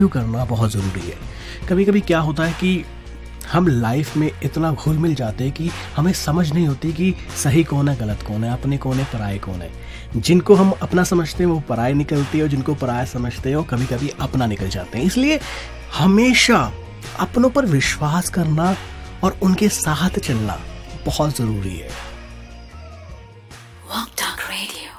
करना बहुत ज़रूरी है। कभी कभी क्या होता है कि हम लाइफ में इतना घुल मिल जाते हैं कि हमें समझ नहीं होती कि सही कौन है गलत कौन है, अपने कौन है पराये कौन है। जिनको हम अपना समझते हैं वो पराये निकलते हैं और जिनको पराया समझते हैं वो कभी कभी अपना निकल जाते हैं। इसलिए हमेशा अपनों पर विश्वास करना और उनके साथ चलना बहुत ज़रूरी है।